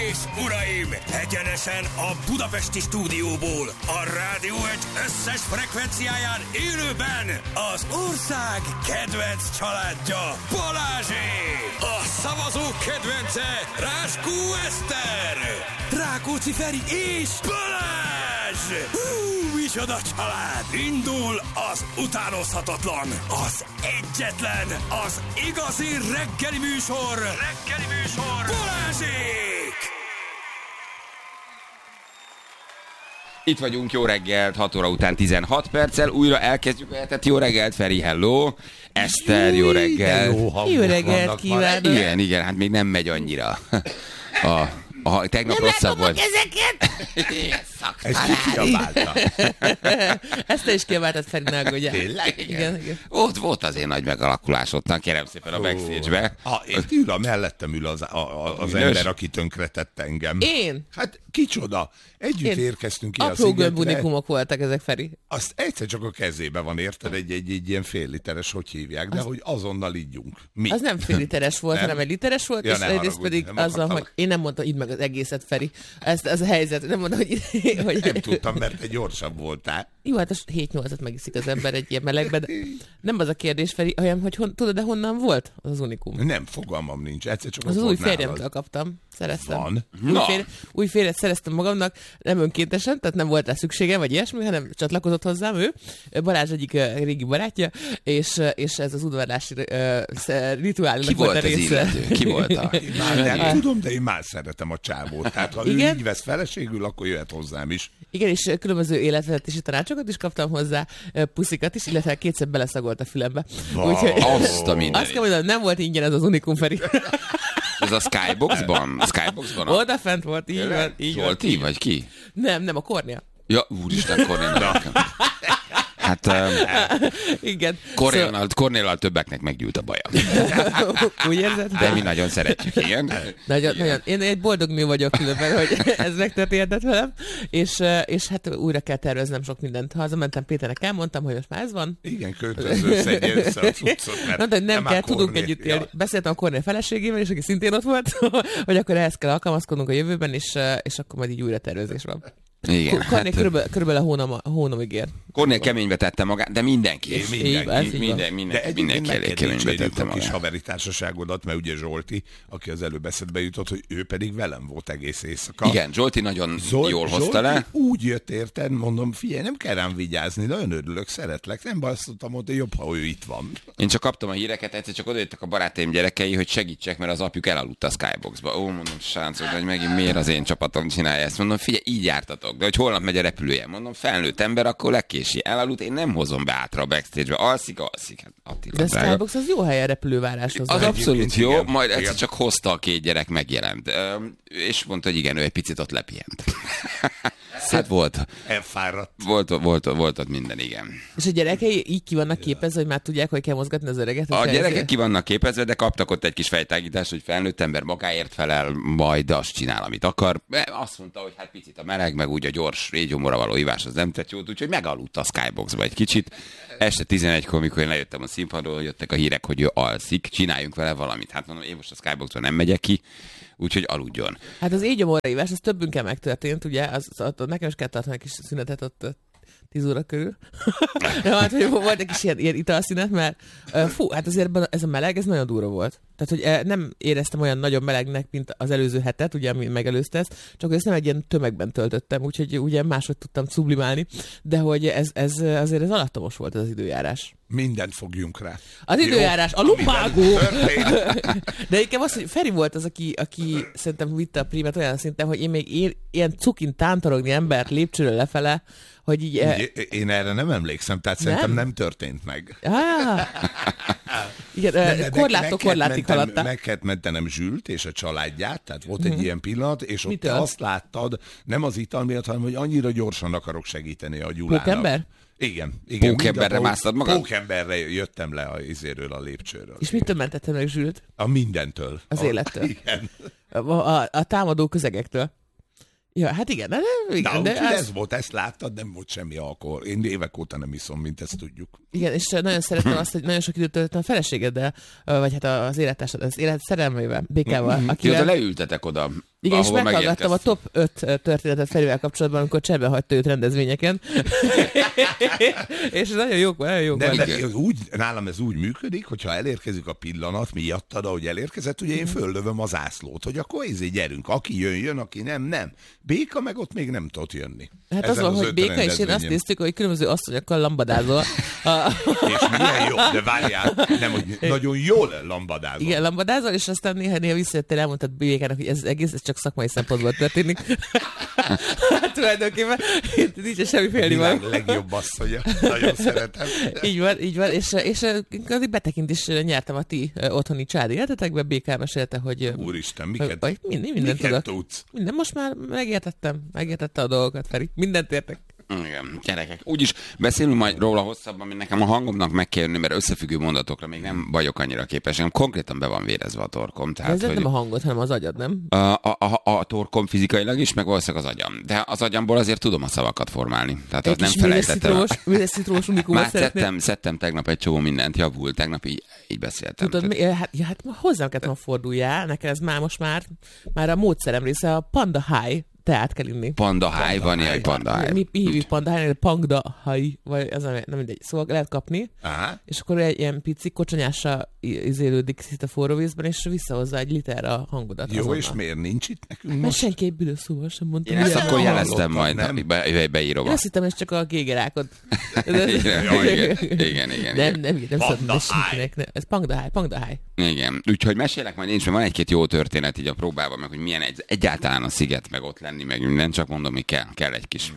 és uraim, egyenesen a budapesti stúdióból, a Rádió Egy összes frekvenciáján élőben az ország kedvenc családja, Balázsék! A szavazók kedvence, Ráskó Eszter, Rákóczi Feri és Balázs! Micsoda család! Indul az utánozhatatlan, az egyetlen, az igazi reggeli műsor, Balázsék! Itt vagyunk, jó reggelt, 6 óra után 16 perccel, újra elkezdjük a hetet. Jó reggelt, Feri, hello! Eszter, jó reggelt! Jó reggelt kívánok! Igen, hát még nem megy annyira. Tegnap nem rosszabb volt. Ezeket? Ezt ki kiabálta? Ezt te is kiabáltad, Feri, ne aggódjál. Tényleg? Igen. Volt azért nagy megalakulás ottan, kérem szépen a backstage-be. Mellettem ül az ember, aki tönkretett engem. Én? Hát kicsoda? Együtt érkeztünk ki a apró szigetre. gömbunikumok voltak ezek, Feri. Azt egyszer csak a kezébe van, érted? Egy ilyen fél literes, hogy hívják, de hogy azonnal ígyunk. Mi? Az nem fél literes volt, hanem egy literes volt, Ja, és ne egyrészt haragudj, pedig nem azzal, akartalak. hogy én nem mondtam, idd meg az egészet, Feri. Ez a helyzet. Nem mondtam, hogy Nem tudtam, mert te gyorsabb voltál. Jó, hát a 7-8-at megiszik az ember egy ilyen melegbe, de nem az a kérdés, Feri, olyan, hogy tudod-e honnan volt az unikum? Nem, fogalmam nincs. Egyszer csak Az ott új volt férjemtől nálad. kaptam. Szereztem. Van? Új férjet szereztem magamnak, nem önkéntesen, tehát nem volt rá szüksége, vagy ilyesmi, hanem csatlakozott hozzám ő. Balázs egyik régi barátja, és ez az udvarlási rituálnak Ki volt a az része. illető? Ki volt a... Már nem tudom, de én már szeretem a csávót. Tehát ha Igen? ő így vesz feleségül, akkor jöhet hozzám is. Igen, és különböző életvezetési tanácsokat is kaptam hozzá, puszikat is, illetve kétszer beleszagolt a fülembe. Úgyhogy Azt a mindenit. azt kell mondanom, nem volt ingyen ez az unikum, Feri. Ez a Skyboxban? Oda fent volt, így van. Zsolti, vagy ki? Nem, a Kornél. Ja, úristen, Kornél. Hát Igen. Kornéllal többeknek meggyűlt a baja. Úgy érzed? De mi nagyon szeretjük, igen. Nagyon. Én egy boldog nő vagyok különben, hogy ez megtörténhetett velem, és hát újra kell terveznem sok mindent. Hazamentem Péternek, elmondtam, hogy most már ez van. Igen, költöző, szedje össze a cuccot, mert Mondta, hogy nem kell, tudunk Kornél. együtt élni. Beszéltem a Kornél feleségével, és aki szintén ott volt, hogy akkor ehhez kell alkalmazkodnunk a jövőben, és akkor majd így újra tervezés van. Igen, Kornél körülbelül a hónamig ér. Kornél keménybe tette magát, de mindenki. Mindenki elég keménybe tette a kis magát. haveri társaságodat, mert ugye Zsolti, aki az előbb eszedbe jutott, hogy ő pedig velem volt egész éjszaka. Igen, Zsolti nagyon jól hozta le. Úgy jött, érted, mondom, figyelj, nem kell rám vigyázni, nagyon örülök, szeretlek. Nem basztottam, mondta, jobb, ha ő itt van. Én csak kaptam a híreket, egyszer csak odajöttek a barátaim gyerekei, hogy segítsek, mert az apjuk elaludt a Skyboxba. Ó, mondom, sáncok, hogy megint miért az én csapatom csinálja ezt. Mondom, figyelj, így jártatok. De hogy holnap megy a repülője. Mondom, felnőtt ember, akkor legkési. Elaludt, én nem hozom be átra a backstage-be. Alszik. Hát Attila, De a drága. Skybox az jó hely a repülőváráshoz. Az abszolút jó, igen, majd igen. egyszer csak hozta a két gyerek, megjelent. És mondta, hogy igen, ő egy picit ott lepihent. Hát Elfáradt. volt ott minden, igen. És a gyerekei így ki vannak képezve, hogy már tudják, hogy kell mozgatni az öreget? A gyerekek ki vannak képezve, de kaptak ott egy kis fejtágítást, hogy felnőtt ember magáért felel, majd azt csinál, amit akar. Azt mondta, hogy hát picit a meleg, meg úgy a gyors régyomora való ivás az nem tett jót, úgyhogy megaludt a Skyboxba egy kicsit. Este 11-kor, mikor én lejöttem a színpadról, jöttek a hírek, hogy ő alszik, csináljunk vele valamit. Hát mondom, én most a Skyboxba nem megyek ki, úgyhogy aludjon. Hát az égyomorraívás, az többünkkel megtörtént, ugye? Nekem is kell tartani egy kis szünetet ott 10 óra körül. Ja, hát, hogy volt egy kis ilyen italszünet, mert hát azért ez a meleg, ez nagyon durva volt. Tehát, hogy nem éreztem olyan nagyon melegnek, mint az előző hetet, ugye, ami megelőzte ezt, csak ezt nem egy ilyen tömegben töltöttem, úgyhogy ugye máshogy tudtam sublimálni, de hogy ez azért ez alattomos volt az időjárás. Mindent fogjunk rá. Az Jó? időjárás, a lumbágó! Történt. De inkább az, hogy Feri volt az, aki szerintem vitte a prímet olyan szinten, hogy én még ilyen cukin tántorogni embert lépcsőről lefele, hogy így... Én erre nem emlékszem, tehát szerintem nem történt meg. Igen, korláttól korlátig haladtál. Meg kellett mentenem Zsült és a családját, tehát volt egy ilyen pillanat, és ott Mitől? te azt láttad, nem az ital miatt, hanem hogy annyira gyorsan akarok segíteni a Gyulának. Pókember? Igen. Pókemberre másztad magad? Pókemberre jöttem le a izéről, a lépcsőről. És mitől mentettem meg Zsült? A mindentől. Az élettől. Igen. A támadó közegektől. Ja, hát igen. De ez volt, ezt láttad, nem volt semmi alkohol. Én évek óta nem iszom, mint ezt tudjuk. Igen, és nagyon szerettem azt, hogy nagyon sok időt töltöttem a feleségeddel, vagy hát az élettársad, az élet szerelmével, Békával, Jó, de leültetek oda Igen, és ahova meghallgattam a megérkeztem. top 5 történetet Ferivel kapcsolatban, amikor cserbe hagyta őt rendezvényeken. És ez nagyon jók van. De nálam ez úgy működik, hogyha elérkezik a pillanat miattad, ahogy elérkezett, ugye én föllövöm az ászlót, hogy akkor gyerünk, aki jön, aki nem. Béka meg ott még nem tudott jönni. Hát Ezen az van, hogy 5 Béka, és én azt rendezvényen. néztük, hogy különböző asszonyokkal lambadázol. És milyen jó, de várjál, nem, hogy nagyon jól lambadázol. Igen, lambadázol, és aztán néha visszajöttél, elmondtad Békának, hogy ez egész ez csak szakmai szempontból történik. Hát tulajdonképpen nincs semmi félnivaló. Legjobb asszonya. Nagyon szeretem. Így van, és betekint is nyertem a ti otthoni családi életetekbe. Béká mesélte, hogy... Úristen, hogy mindent tudok. tudsz? Minden, most már megértette a dolgokat, Feri. Mindent értek. Igen, gyerekek. Úgyis beszélünk majd róla hosszabban, mint nekem a hangomnak meg kell jönni, mert összefüggő mondatokra még nem vagyok annyira képes. Nekem konkrétan be van vérezve a torkom. Tehát, ez hogy nem a hangot, hanem az agyad, nem? a torkom fizikailag is, meg valószínűleg az agyam. De az agyamból azért tudom a szavakat formálni. Tehát az Egy nem kis felejtettem. üres citromos unikumot Már szeretnél? szedtem tegnap egy csomó mindent, javult, tegnap így beszéltem. Tudod, hát hozzám kellett forduljál, nekem ez most már a módszerem része, a Panda High teát kell inni. Panda High, van ilyen Panda High. Mi hívjuk Panda High, Panda High, vagy ez nem mindegy. Szóval lehet kapni, Aha. és akkor egy ilyen pici kocsonyással izélődik szinte forró vízben, és visszahozza egy liter a hangodat. Jó, azonnal. és miért nincs itt nekünk Mert most? senki egy büdös szóval sem mondta. Én ezt Ugye? akkor jeleztem hallottam, majd, nem? beírom. Én azt hittem, ez csak a gégerákod. Igen. Nem Panda szabad High. senkinek. Ez Panda High. Igen, úgyhogy mesélek majd én is, mert van egy-két jó történet így a próbában, meg hogy milyen egyáltalán a sziget, meg ott lenni, meg minden, csak mondom, hogy kell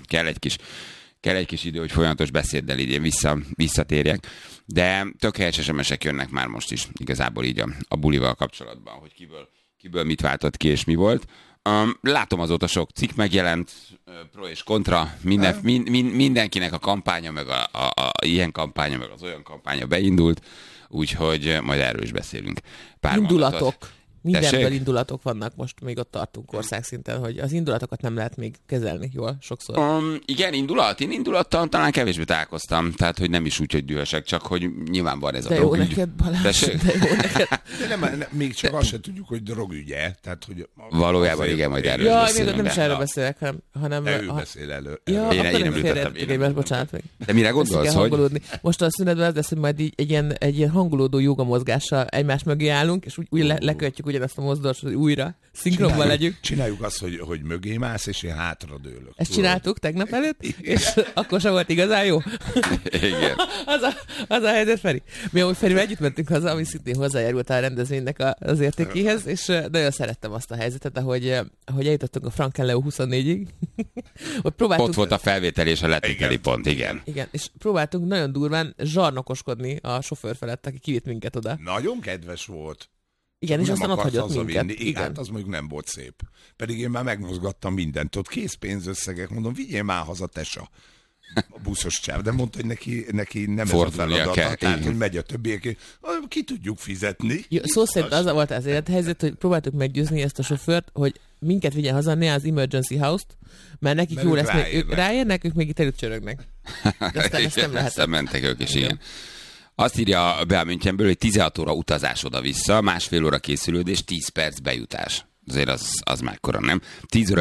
egy kis idő, hogy folyamatos beszéddel így én visszatérjek, de tök helyes SMS-ek jönnek már most is, igazából így a bulival kapcsolatban, hogy kiből mit váltott ki és mi volt. Látom azóta sok cikk megjelent, pro és kontra, mindenkinek a kampánya, meg a ilyen kampánya, meg az olyan kampánya beindult, úgyhogy majd erről is beszélünk. Pár Indulatok. mondatot. Mindenből Tessék? indulatok vannak, most még ott tartunk országszinten, hogy az indulatokat nem lehet még kezelni jól sokszor. Igen, én indulattal talán kevésbé találkoztam, tehát hogy nem is úgy, hogy dühösek, csak hogy nyilván van ez De a jó drogügy. neked, Balázs, Tessék? de jó neked. De nem, még csak azt se tudjuk, hogy drogügye. Tehát, hogy Valójában azért- igen, majd erről Jaj, beszélünk, még nem is de- erről beszélek, hanem... De ő beszél elő. Ja, Én akkor nem nem említettem, félreértettem, bocsánat még. De mire Össze gondolsz, kell hogy... hangolódni. Most a szünetben az lesz, hogy majd így egy ilyen hangolódó jóga mozgással egymás mögé állunk, és úgy lekövetjük ugyanezt a mozdulatot, hogy újra szinkronban legyünk. Csináljuk azt, hogy mögé mász, és én hátradőlök. Ezt csináltuk tegnap előtt, és akkor sem volt igazán jó. Igen. Az a helyzet, Feri. Mi amúgy Ferivel együtt mentünk haza, ami szintén hozzájárult a rendezvénynek az értékéhez, és nagyon szerettem azt a helyzetet, ahogy eljutottunk a Frankenleo 24-ig. Ott volt a felvétel és a letételi pont, igen. Igen, és próbáltunk nagyon durván zsarnokoskodni a sofőr felett, aki kivitt minket oda. Nagyon kedves volt. Igen, és Nem aztán ott akart hagyott hazavinni. minket. Igen, hát az mondjuk nem volt szép. Pedig én már megmozgattam mindent. Ott készpénzösszegek, mondom, vigyél már haza, tesa. A buszos csáv, de mondta, hogy neki nem Fordulnia ez a feladata, kell, tehát, igen. hogy megy a többiek, ki tudjuk fizetni. Jó, szó szerint az volt az élethelyzet, hogy próbáltuk meggyőzni ezt a sofőrt, hogy minket vigyen haza, ne az Emergency House-t, mert nekik Mert jó ők lesz, még ők ráérnek, ők még itt előtt csörögnek. De aztán ezt nem lehet. Aztán mentek ők is, igen. Azt írja a Bea Münchenből, hogy 16 óra utazás oda-vissza, 1,5 óra készülődés, 10 perc bejutás. Azért az mekkora, nem? 10 óra